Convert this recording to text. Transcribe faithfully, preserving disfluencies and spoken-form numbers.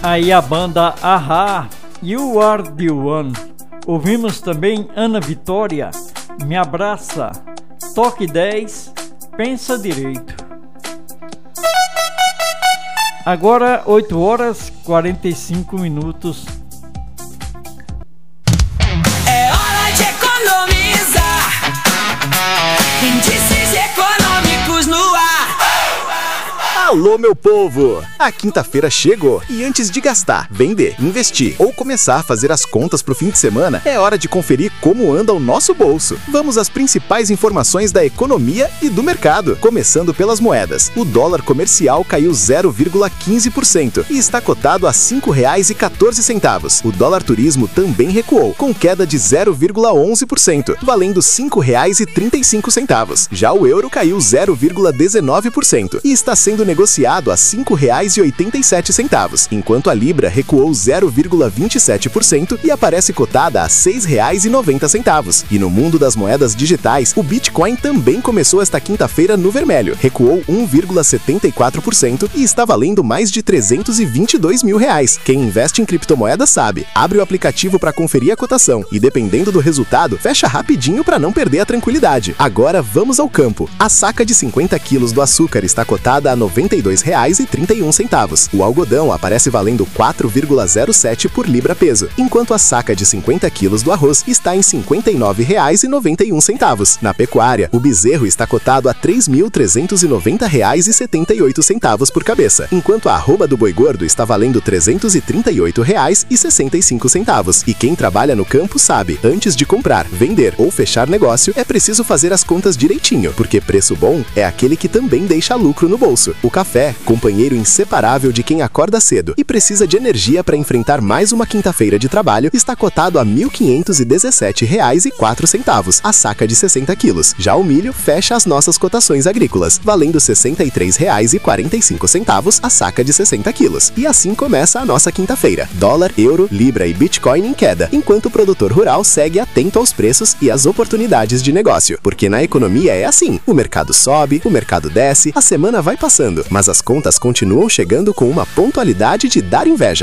Aí a banda A-ha, You Are The One. Ouvimos também Ana Vitória, Me Abraça. Toque dez, Pensa Direito. Agora oito horas e quarenta e cinco minutos. É hora de economizar. Índices econômicos no ar. Alô, meu povo! A quinta-feira chegou e antes de gastar, vender, investir ou começar a fazer as contas pro fim de semana, é hora de conferir como anda o nosso bolso. Vamos às principais informações da economia e do mercado. Começando pelas moedas. O dólar comercial caiu zero vírgula quinze por cento e está cotado a cinco reais e quatorze centavos. O dólar turismo também recuou, com queda de zero vírgula onze por cento, valendo cinco reais e trinta e cinco centavos. Já o euro caiu zero vírgula dezenove por cento e está sendo negociado negociado a cinco reais e oitenta e sete centavos, enquanto a Libra recuou zero vírgula vinte e sete por cento e aparece cotada a seis reais e noventa centavos. E no mundo das moedas digitais, o Bitcoin também começou esta quinta-feira no vermelho, recuou um vírgula setenta e quatro por cento e está valendo mais de trezentos e vinte e dois mil reais. Quem investe em criptomoedas sabe, abre o aplicativo para conferir a cotação e dependendo do resultado, fecha rapidinho para não perder a tranquilidade. Agora vamos ao campo. A saca de cinquenta quilos do açúcar está cotada a noventa e dois reais e trinta e um centavos. O algodão aparece valendo quatro vírgula zero sete por libra peso, enquanto a saca de cinquenta quilos do arroz está em cinquenta e nove reais e noventa e um centavos. Na pecuária, o bezerro está cotado a três mil trezentos e noventa reais e setenta e oito centavos por cabeça, enquanto a arroba do boi gordo está valendo trezentos e trinta e oito reais e sessenta e cinco centavos. E quem trabalha no campo sabe, antes de comprar, vender ou fechar negócio, é preciso fazer as contas direitinho, porque preço bom é aquele que também deixa lucro no bolso. O café, companheiro inseparável de quem acorda cedo e precisa de energia para enfrentar mais uma quinta-feira de trabalho, está cotado a mil quinhentos e dezessete reais e quatro centavos, a saca de sessenta quilos. Já o milho fecha as nossas cotações agrícolas, valendo sessenta e três reais e quarenta e cinco centavos, a saca de sessenta quilos. E assim começa a nossa quinta-feira. Dólar, euro, libra e Bitcoin em queda, enquanto o produtor rural segue atento aos preços e às oportunidades de negócio. Porque na economia é assim, o mercado sobe, o mercado desce, a semana vai passando, mas as contas continuam chegando com uma pontualidade de dar inveja.